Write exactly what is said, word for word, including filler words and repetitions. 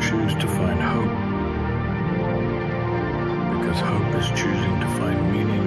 choose to find hope, because hope is choosing to find meaning